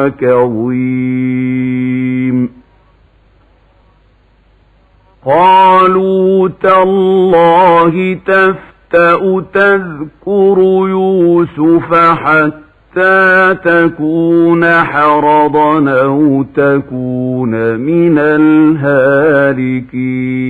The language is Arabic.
كظيم قالوا تالله تفتأ تذكر يوسف حتى تكون حرضا أو تكون من الهالكين